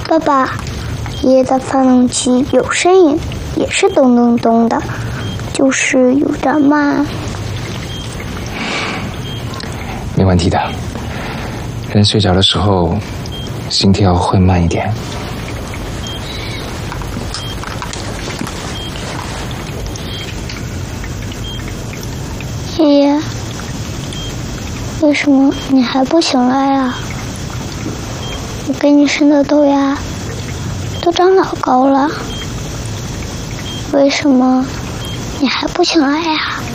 爸爸，爷爷的发动机有声音，也是咚咚咚的，就是有点慢。 没问题的，人睡着的时候，心跳会慢一点。 爷爷，为什么你还不醒来啊？我给你生的豆芽都长老高了，为什么你还不醒来呀？